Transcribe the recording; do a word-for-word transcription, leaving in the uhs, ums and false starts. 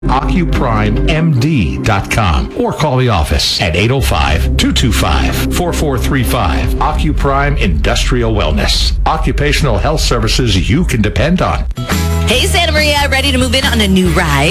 Occuprime M D dot com or call the office at eight oh five, two two five, four four three five. Occuprime Industrial Wellness. Occupational health services you can depend on. Hey, Santa Maria, ready to move in on a new ride?